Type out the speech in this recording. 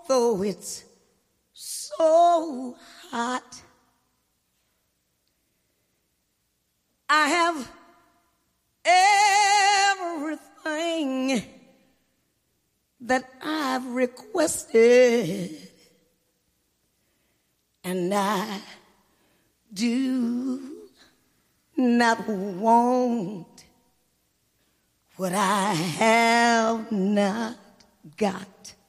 Though it's so hot, I have everything that I've requested, and I do not want what I have not got.